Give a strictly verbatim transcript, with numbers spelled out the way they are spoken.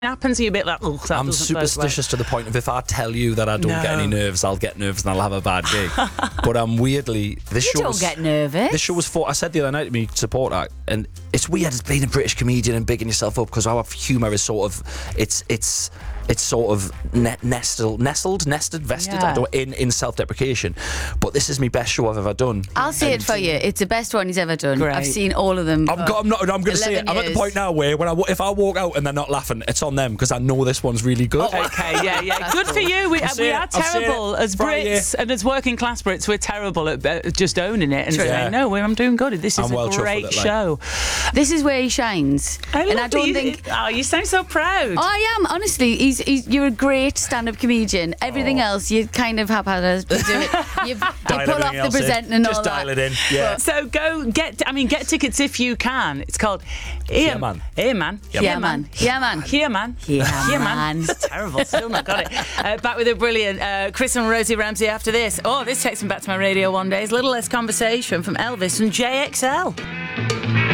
happens, are you a bit like, oh, that I'm doesn't bode well? superstitious to the point of if I tell you that I don't No. get any nerves, I'll get nervous and I'll have a bad gig. But I'm weirdly this You show don't was, get nervous. This show was for. I said the other night to me support act, and it's weird as being a British comedian and bigging yourself up because our humour is sort of it's it's. It's sort of ne- nestled, nestled, nested, vested Yeah. I don't- in, in self-deprecation. But this is my best show I've ever done. I'll say it for you. It's the best one he's ever done. Great. I've seen all of them. I'm, for go, I'm not. I'm going to say it. eleven I'm at the years. point now where when I wa- if I walk out and they're not laughing, it's on them because I know this one's really good. Okay, yeah, yeah. Good for you. We, I've seen we it. are I've seen terrible it. as Friday. Brits and as working class Brits. We're terrible at uh, just owning it and True. saying, Yeah. no, we're, I'm doing good. This is I'm well a chuffed with great it, like. show. This is where he shines. I and love I don't you. think. Oh, you sound so proud. I am, honestly. He's, he's you're a great stand-up comedian. Everything Oh. else, you kind of haphazard. You do it. You, you Dial pull off everything the else in. presenting and Just all dial that. it in. Yeah. So go get, I mean, get tickets if you can. It's called Here Yeah, Man. Here Man. Yeah, man. Yeah, man. Here Man. Yeah, Here man. It's terrible. Still not got it. Uh, back with a brilliant uh, Chris and Rosie Ramsey after this. Oh, this takes me back to my Radio One days. Little less conversation from Elvis and J X L.